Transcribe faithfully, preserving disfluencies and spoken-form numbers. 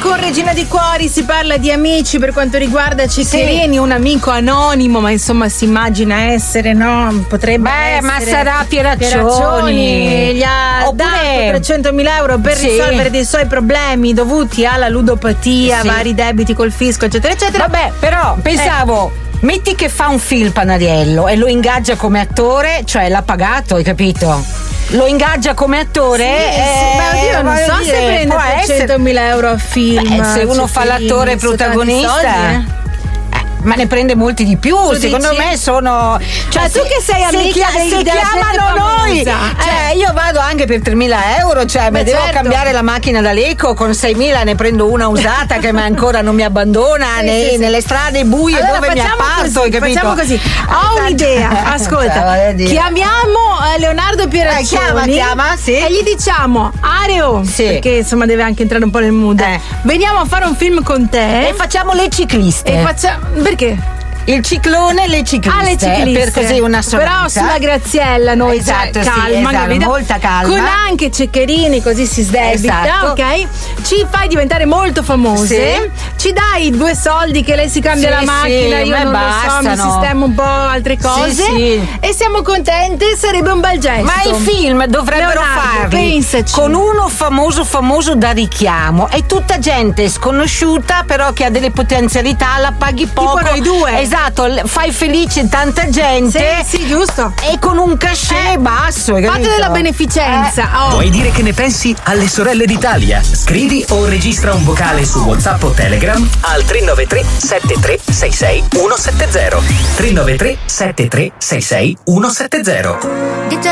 con Regina di Cuori si parla di amici per quanto riguarda Ceccherini, sì. Un amico anonimo, ma insomma si immagina essere, no? Potrebbe Beh, essere. ma sarà Pieraccioni. Pieraccioni gli ha Oppure... dato trecentomila euro per sì. risolvere dei suoi problemi dovuti alla ludopatia, sì. vari debiti col fisco, eccetera, eccetera. Vabbè, però pensavo. Eh. Metti che fa un film Panariello e lo ingaggia come attore, cioè l'ha pagato, hai capito? Lo ingaggia come attore, sì, eh, sì. Ma oddio, non so dire, se prende trecentomila euro a film. Beh, se uno fa l'attore protagonista, soldi, eh? Ma ne prende molti di più, tu secondo dici? Me sono. Cioè, ma tu che sei amica se, dei, se chiamano noi, cioè io vado anche per tremila euro, cioè mi devo certo. cambiare la macchina da Leco, con seimila ne prendo una usata che ancora non mi abbandona sì, nei, sì, nelle strade buie allora, dove mi apparto, così, capito? Facciamo così, ho un'idea, ascolta, chiamiamo Leonardo Pieraccioni, eh, chiama, chiama, sì. e gli diciamo Areo, sì. perché insomma deve anche entrare un po' nel mood, eh. veniamo a fare un film con te e facciamo le cicliste e facciamo perché? Il ciclone e le cicliste, ah, le cicliste. Per così una sonata. Però sulla Graziella noi esatto, cioè, calma, sì, esatto, molta calma. Con anche Ceccherini così si sdebita, esatto. ok? Ci fai diventare molto famose, sì. ci dai due soldi che lei si cambia sì, la macchina, sì, io non bastano. lo so, mi sistemo un po' altre cose sì, sì. e siamo contente, sarebbe un bel gesto. Ma i film dovrebbero Leonardo, farli pensaci. Con uno famoso famoso da richiamo, è tutta gente sconosciuta però che ha delle potenzialità, la paghi poco. Tipo noi due. Esatto, fai felice tanta gente, sì, sì, giusto, e con un cachet eh, basso, fate della beneficenza. eh. oh. Vuoi dire che ne pensi alle sorelle d'Italia? Scrivi o registra un vocale su WhatsApp o Telegram al tre nove tre sette tre sei sei uno sette zero tre nove tre sette tre sei sei uno sette zero.